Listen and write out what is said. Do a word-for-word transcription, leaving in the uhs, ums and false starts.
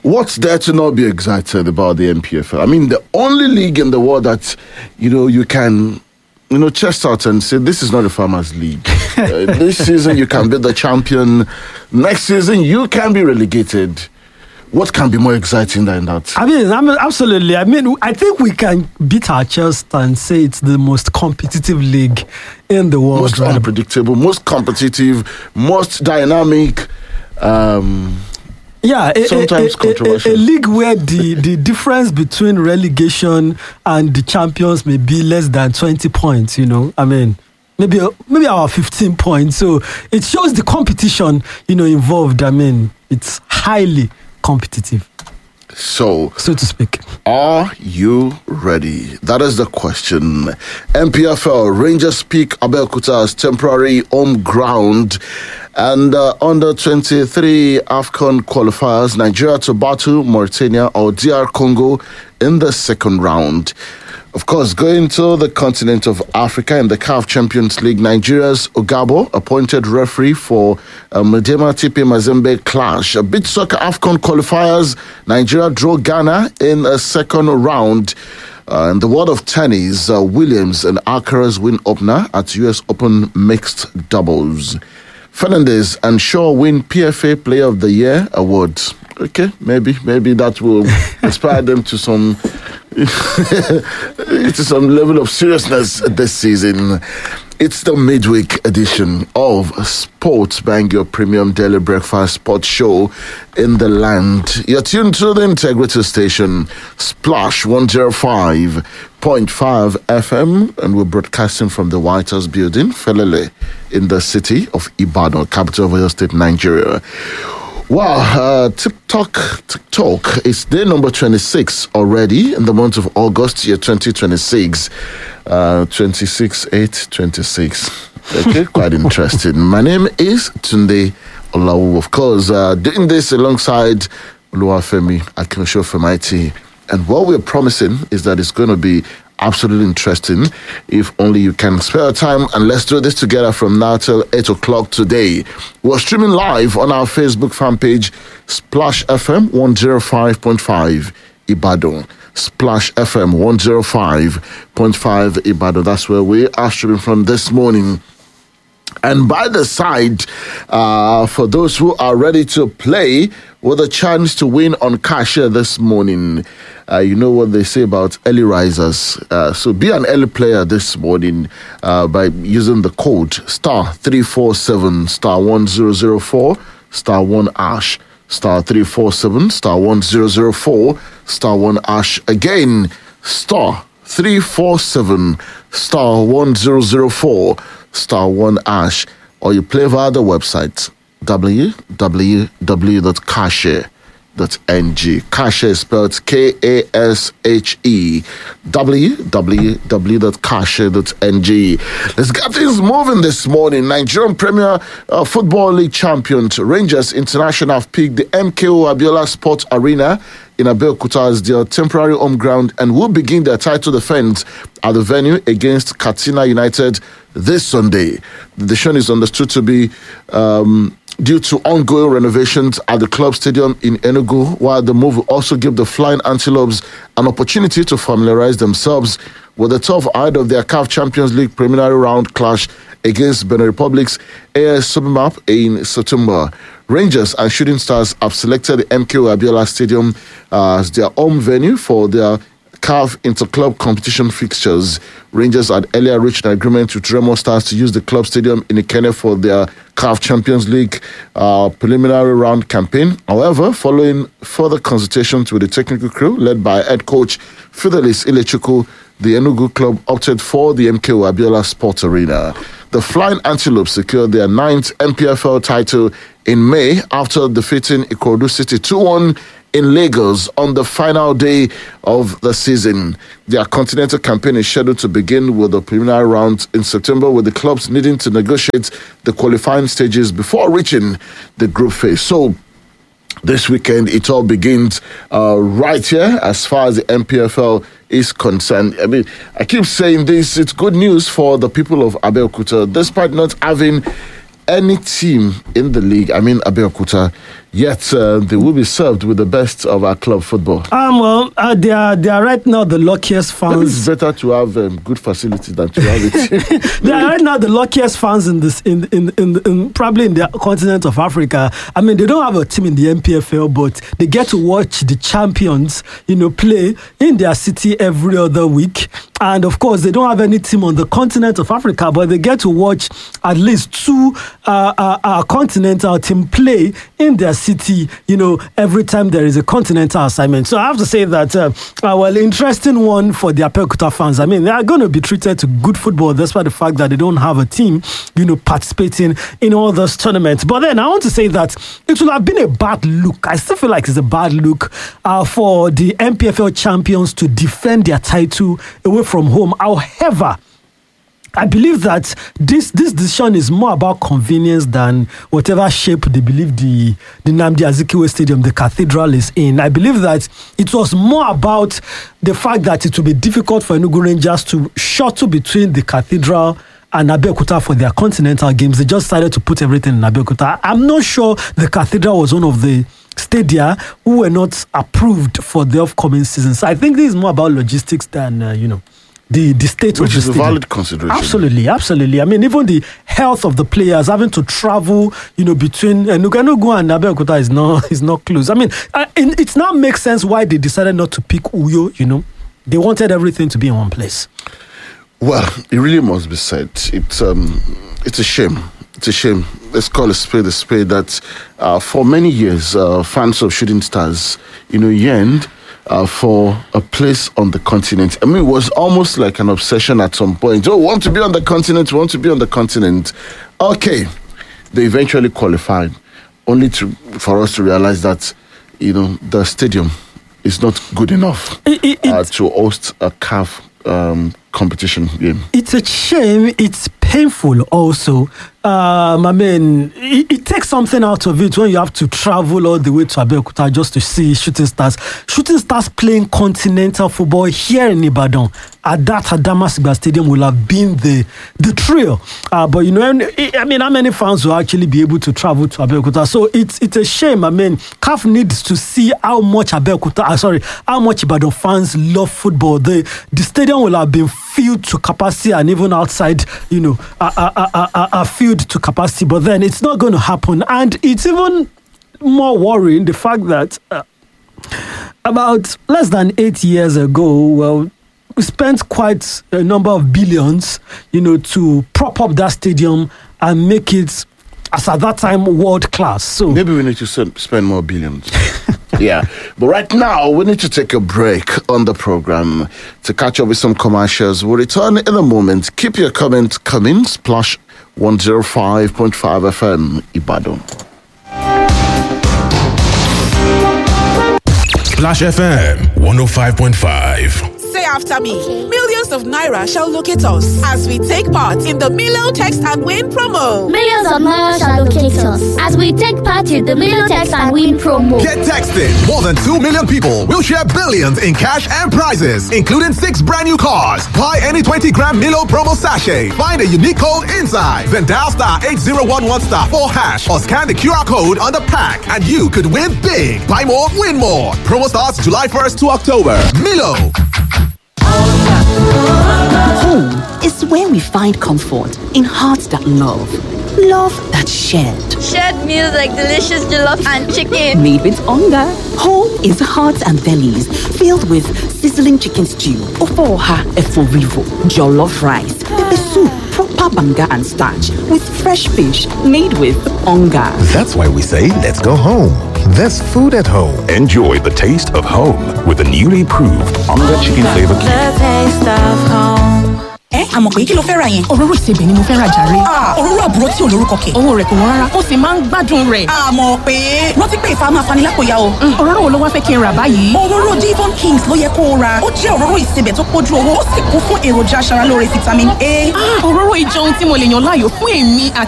What's there to not be excited about the N P F L? I mean, the only league in the world that, you know, you can, you know, chest out and say, this is not a farmers' league. uh, this season, you can be the champion. Next season, you can be relegated. What can be more exciting than that? I mean, I mean, absolutely. I mean, I think we can beat our chest and say it's the most competitive league in the world. Most right? unpredictable, most competitive, most dynamic. Um, Yeah, a, sometimes a, a, controversial. A, a league where the, the difference between relegation and the champions may be less than twenty points, you know. I mean, maybe maybe our fifteen points. So it shows the competition, you know, involved. I mean, it's highly competitive, so, so to speak. are you ready? That is the question. N P F L, Rangers pick Abeokuta as temporary home ground. And uh, under twenty-three AFCON qualifiers, Nigeria to battle Mauritania or D R Congo in the second round. Of course, going to the continent of Africa in the C A F Champions League, Nigeria's Ogabo, appointed referee for uh, Medema T P Mazembe clash. A beach soccer AFCON qualifiers, Nigeria drew Ghana in a second round. Uh, in the world of tennis, uh, Williams and Alcaraz win opener at U S Open mixed doubles. Fernandez and Shaw win P F A Player of the Year awards. Okay, maybe maybe that will inspire them to some to some level of seriousness this season. It's the midweek edition of Sports Bang, your premium daily breakfast sports show in the land. You're tuned to the Integrity Station, Splash one oh five point five F M, and we're broadcasting from the White House building, Felele, in the city of Ibadan, capital of Oyo State, Nigeria. Wow, uh, TikTok, TikTok, it's day number twenty-six already in the month of August, year twenty twenty-six. Uh, twenty-six eight twenty-six. Okay, quite interesting. My name is Tunde Olawu. Of course, uh, doing this alongside Oluwafemi Akinosho Femaiti. And what we're promising is that it's going to be absolutely interesting if only you can spare time, and let's do this together from now till eight o'clock today. We're streaming live on our Facebook fan page, Splash F M one oh five point five Ibadan. Splash F M one oh five point five Ibadan. That's where we are streaming from this morning. And by the side, uh, for those who are ready to play with a chance to win on Cashier this morning, uh, you know what they say about early risers. Uh, so be an early player this morning uh, by using the code star three four seven star one zero zero four star one ash star three four seven star one zero zero four star one ash. Again, star three four seven star one zero zero four star one ash, or you play via the website w w w dot cashier dot n g. Cashier is spelled K A S H E. w w w dot cashier dot n g. Let's get things moving this morning. Nigerian Premier uh, Football League champions Rangers International have picked the M K O Abiola Sports Arena in Abeokuta as their temporary home ground and will begin their title defense at the venue against Katsina United this Sunday. The decision is understood to be um, due to ongoing renovations at the club stadium in Enugu, while the move will also give the Flying Antelopes an opportunity to familiarize themselves with the tough ahead of their C A F Champions League preliminary round clash against Benin Republic's A S Submap in September. Rangers and Shooting Stars have selected the M K O Abiola Stadium uh, as their home venue for their C A F Interclub competition fixtures. Rangers had earlier reached an agreement with Remo Stars to use the club stadium in Ikenne for their C A F Champions League uh, preliminary round campaign. However, following further consultations with the technical crew led by head coach Fidelis Ilechukwu, the Enugu club opted for the M K O Abiola Sports Arena. The Flying Antelopes secured their ninth N P F L title in May after defeating Ikorodu City two one in Lagos on the final day of the season. Their continental campaign is scheduled to begin with the preliminary round in September, with the clubs needing to negotiate the qualifying stages before reaching the group phase. So this weekend, it all begins uh, right here as far as the N P F L is concerned. I mean, I keep saying this, it's good news for the people of Abeokuta, despite not having any team in the league. I mean, Abeokuta yet uh, they will be served with the best of our club football. Um, well, uh, they are they are right now the luckiest Maybe it's fans. better to have um, good facilities than to have it. They are right now the luckiest fans in this in in, in in probably in the continent of Africa. I mean, they don't have a team in the N P F L, but they get to watch the champions, you know, play in their city every other week. And of course, they don't have any team on the continent of Africa, but they get to watch at least two uh, uh, uh, continental team play in their city, you know, every time there is a continental assignment. So I have to say that, uh, uh, well, interesting one for the Abeokuta fans. I mean, they are going to be treated to good football despite the fact that they don't have a team, you know, participating in all those tournaments. But then I want to say that it would have been a bad look. I still feel like it's a bad look uh, for the N P F L champions to defend their title away from home. However, I believe that this this decision is more about convenience than whatever shape they believe the, the Nnamdi Azikiwe Stadium, the cathedral, is in. I believe that it was more about the fact that it will be difficult for Enugu Rangers to shuttle between the cathedral and Abeokuta for their continental games. They just decided to put everything in Abeokuta. I'm not sure the cathedral was one of the stadia who were not approved for the upcoming season. So I think this is more about logistics than, uh, you know, the, the state Which of the is a stadium. valid consideration. Absolutely, absolutely. I mean, even the health of the players having to travel, you know, between Enugu Enugu and Abeokuta is not is not close. I mean, uh, it, it now makes sense why they decided not to pick Uyo. You know, they wanted everything to be in one place. Well, it really must be said. It's um, it's a shame. It's a shame. Let's call a spade a spade. That uh, for many years, uh, fans of Shooting Stars, you know, yearned uh, for a place on the continent. I mean, it was almost like an obsession at some point. Oh, want to be on the continent? Want to be on the continent? Okay, they eventually qualified, only to for us to realize that, you know, the stadium is not good enough It, it, uh, it, to host a C A F um, competition game. it's a shame. It's painful also. Um, I mean, it, it takes something out of it when you have to travel all the way to Abeokuta just to see Shooting Stars. Shooting Stars playing continental football here in Ibadan at that Adamasingba Stadium will have been the the thrill. Uh, but you know, I mean, how many fans will actually be able to travel to Abeokuta? So it's it's a shame. I mean, C A F needs to see how much Abeokuta, uh, sorry, how much Ibadan fans love football. The the stadium will have been filled to capacity and even outside, you know, are uh, uh, uh, uh, uh, filled to capacity. But then it's not going to happen, and it's even more worrying the fact that uh, about less than eight years ago, well, we spent quite a number of billions, you know, to prop up that stadium and make it, as at that time, world class. So Maybe we need to spend spend more billions. Yeah. But right now, we need to take a break on the program to catch up with some commercials. We'll return in a moment. Keep your comments coming. Splash one oh five point five F M, Ibadan. Splash F M one oh five point five. Say after me. Millions of Naira shall locate us as we take part in the Milo Text and Win promo. Millions of Naira shall locate us as we take part in the Milo Text and Win promo. Get texted. More than two million people will share billions in cash and prizes, including six brand new cars. Buy any twenty gram Milo promo sachet. Find a unique code inside. Then dial star eight zero one one star four hash or scan the Q R code on the pack and you could win big. Buy more, win more. Promo starts July first to October. Milo. Home is where we find comfort in hearts that love, love that's shared. Shared meals like delicious jollof and chicken. Made with hunger. Home is hearts and bellies filled with sizzling chicken stew, ofoha eforivo, jollof rice, pepper soup, proper banga and starch with fresh fish made with hunger. That's why we say let's go home. There's food at home. Enjoy the taste of home with the newly proved Onga Chicken Flavor Cube. The taste of home. ẹ àmọ̀ pé kí ló fẹ́ ra yẹn. òróró ìsebẹ̀ ni mo fẹ́ ra jàre. òróró àbúrò tí ò lórúkọ kẹ̀. owó rẹ̀ kò wọ́n rárá ó sì máa ń gbádùn rẹ̀. àmọ̀ pé rántí pé ìfà máa fani lápòyà o. òróró wo ló wá fẹ́ kí n rà báyìí. òróró Devon Kings ló yẹ kó o ra. ó jẹ́ òróró ìsebẹ̀ tó pójú owó ó sì kún fún èròjà aṣaralóore vitamin A. òróró ìjọ ohun tí mo lè yàn láàyò fún èmi àti